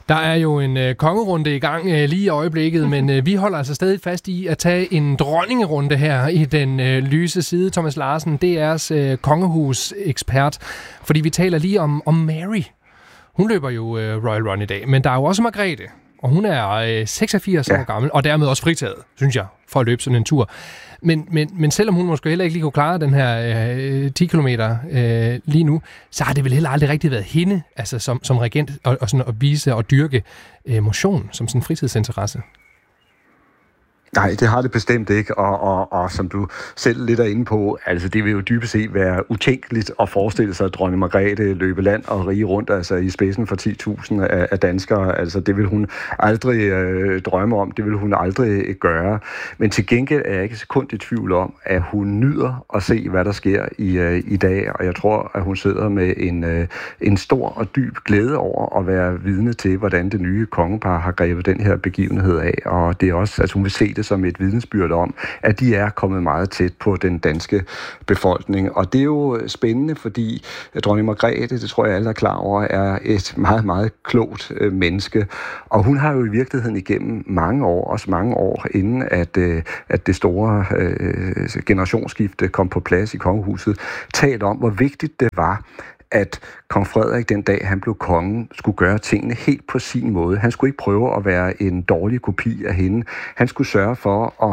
Der er jo en kongerunde i gang lige i øjeblikket, men vi holder altså stadig fast i at tage en dronningerunde her i den lyse side. Thomas Larsen, DR's kongehus-ekspert, fordi vi taler lige om Mary. Hun løber jo Royal Run i dag, men der er jo også Margrethe, og hun er 86 år gammel, og dermed også fritaget, synes jeg, for at løbe sådan en tur. Men selvom hun måske heller ikke lige kunne klare den her 10 kilometer lige nu, så har det vel heller aldrig rigtig været hende, altså som regent, og sådan at vise og dyrke motion som sådan en fritidsinteresse. Nej, det har det bestemt ikke, og som du selv lidt er inde på, altså det vil jo dybest set være utænkeligt at forestille sig, at dronning Margrethe løbe land og rige rundt, altså i spidsen for 10.000 af danskere. Altså det vil hun aldrig drømme om, det vil hun aldrig gøre. Men til gengæld er jeg ikke sekund i tvivl om, at hun nyder at se, hvad der sker i dag, og jeg tror, at hun sidder med en stor og dyb glæde over at være vidne til, hvordan det nye kongepar har grebet den her begivenhed af, og det er også, at hun vil se det som et vidnesbyrd om, at de er kommet meget tæt på den danske befolkning. Og det er jo spændende, fordi dronning Margrethe, det tror jeg alle er klar over, er et meget, meget klogt menneske. Og hun har jo i virkeligheden igennem mange år, også mange år inden at det store generationsskifte kom på plads i kongehuset, talt om, hvor vigtigt det var, at kong Frederik den dag, han blev konge, skulle gøre tingene helt på sin måde. Han skulle ikke prøve at være en dårlig kopi af hende. Han skulle sørge for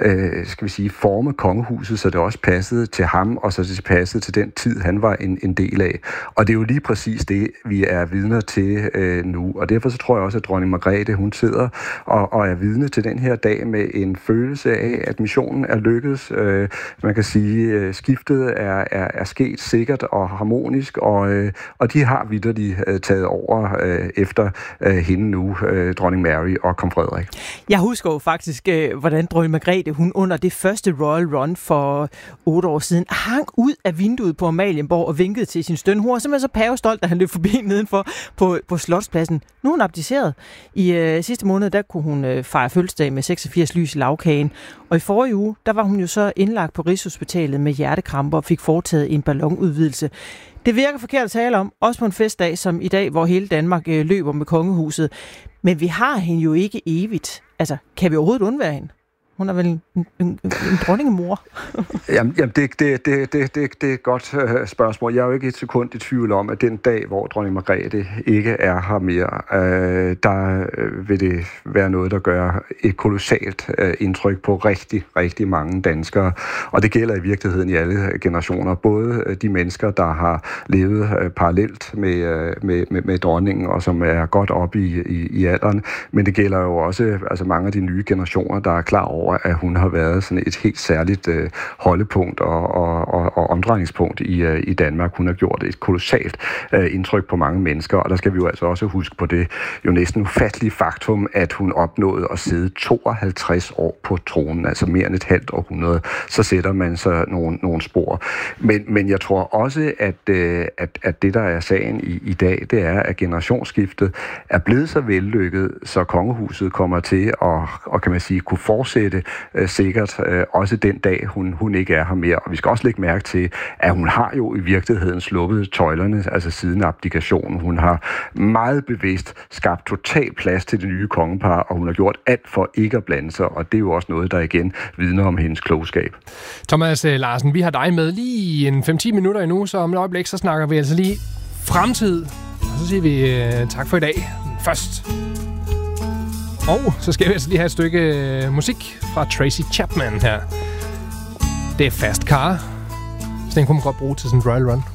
at, forme kongehuset, så det også passede til ham, og så det passede til den tid, han var en del af. Og det er jo lige præcis det, vi er vidner til nu. Og derfor så tror jeg også, at dronning Margrethe, hun sidder og er vidne til den her dag med en følelse af, at missionen er lykkedes. Man kan sige, skiftet er sket sikkert og harmonisk, og de har vitterligt taget over efter hende nu, dronning Mary og kong Frederik. Jeg husker jo faktisk, hvordan dronning Margrethe, hun under det første Royal Run for 8 år siden, hang ud af vinduet på Amalienborg og vinkede til sin støn. Hun var simpelthen så pavestolt, da han løb forbi nedenfor på Slotspladsen. Nu er hun abdiceret. I sidste måned, der kunne hun fejre fødselsdag med 86 lys i lagkagen. Og i forrige uge, der var hun jo så indlagt på Rigshospitalet med hjertekramper og fik foretaget en ballonudvidelse. Det virker forkert at tale om, også på en festdag som i dag, hvor hele Danmark løber med kongehuset. Men vi har hende jo ikke evigt. Altså, kan vi overhovedet undvære hende? Hun er vel en dronningemor. Jamen, det er et godt spørgsmål. Jeg er jo ikke et sekund i tvivl om, at den dag, hvor dronning Margrethe ikke er her mere, der vil det være noget, der gør et kolossalt indtryk på rigtig, rigtig mange danskere. Og det gælder i virkeligheden i alle generationer. Både de mennesker, der har levet parallelt med dronningen, og som er godt oppe i alderen. Men det gælder jo også mange af de nye generationer, der er klar over, at hun har været sådan et helt særligt holdepunkt og omdrejningspunkt i Danmark. Hun har gjort et kolossalt indtryk på mange mennesker, og der skal vi jo altså også huske på det jo næsten ufattelige faktum, at hun opnåede at sidde 52 år på tronen, altså mere end et halvt århundrede, så sætter man så nogle spor. Men jeg tror også, at det, der er sagen i dag, det er, at generationsskiftet er blevet så vellykket, så kongehuset kommer til at kan man sige, kunne fortsætte sikkert også den dag, hun ikke er her mere. Og vi skal også lægge mærke til, at hun har jo i virkeligheden sluppet tøjlerne, altså siden abdikationen. Hun har meget bevidst skabt total plads til det nye kongepar, og hun har gjort alt for ikke at blande sig, og det er jo også noget, der igen vidner om hendes klogskab. Thomas Larsen, vi har dig med lige en 5-10 minutter endnu, så om et øjeblik, så snakker vi altså lige fremtid. Og så siger vi tak for i dag. Først. Og så skal vi altså lige have et stykke musik fra Tracy Chapman her. Det er Fast Car. Så den kunne man godt bruge til sådan en Royal Run.